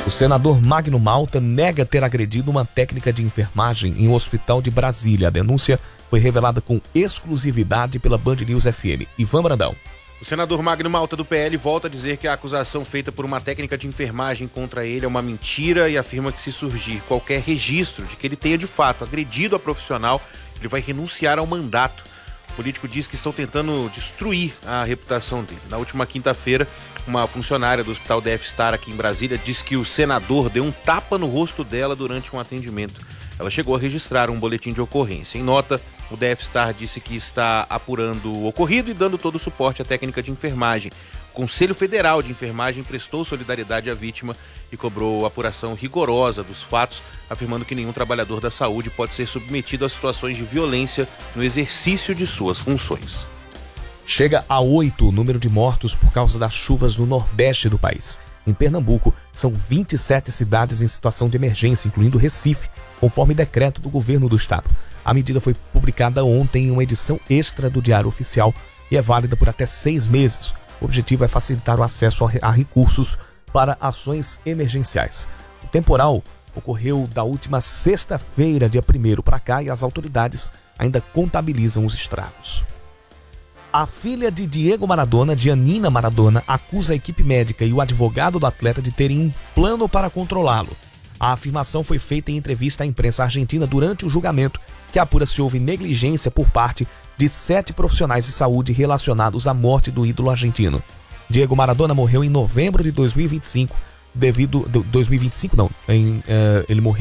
O senador Magno Malta nega ter agredido uma técnica de enfermagem em um hospital de Brasília. A denúncia foi revelada com exclusividade pela Band News FM. Ivan Brandão. O senador Magno Malta do PL volta a dizer que a acusação feita por uma técnica de enfermagem contra ele é uma mentira e afirma que se surgir qualquer registro de que ele tenha de fato agredido a profissional, ele vai renunciar ao mandato. O político diz que estão tentando destruir a reputação dele. Na última quinta-feira, uma funcionária do Hospital DF Star aqui em Brasília disse que o senador deu um tapa no rosto dela durante um atendimento. Ela chegou a registrar um boletim de ocorrência. Em nota, o DF Star disse que está apurando o ocorrido e dando todo o suporte à técnica de enfermagem. O Conselho Federal de Enfermagem prestou solidariedade à vítima e cobrou apuração rigorosa dos fatos, afirmando que nenhum trabalhador da saúde pode ser submetido a situações de violência no exercício de suas funções. Chega a 8 o número de mortos por causa das chuvas no nordeste do país. Em Pernambuco, são 27 cidades em situação de emergência, incluindo Recife, conforme decreto do governo do estado. A medida foi publicada ontem em uma edição extra do Diário Oficial e é válida por até 6 meses. O objetivo é facilitar o acesso a recursos para ações emergenciais. O temporal ocorreu da última sexta-feira, dia 1º para cá, e as autoridades ainda contabilizam os estragos. A filha de Diego Maradona, Giannina Maradona, acusa a equipe médica e o advogado do atleta de terem um plano para controlá-lo. A afirmação foi feita em entrevista à imprensa argentina durante o julgamento, que apura se houve negligência por parte de 7 profissionais de saúde relacionados à morte do ídolo argentino. Diego Maradona morreu em novembro de 2025, ele morreu